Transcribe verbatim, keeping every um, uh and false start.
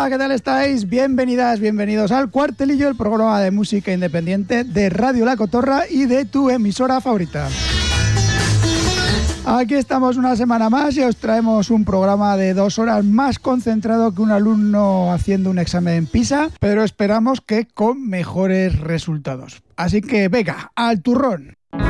Hola, ¿qué tal estáis? Bienvenidas, bienvenidos al Cuartelillo, el programa de música independiente de Radio La Cotorra y de tu emisora favorita. Aquí estamos una semana más y os traemos un programa de dos horas más concentrado que un alumno haciendo un examen en PISA, pero esperamos que con mejores resultados. Así que venga, al turrón.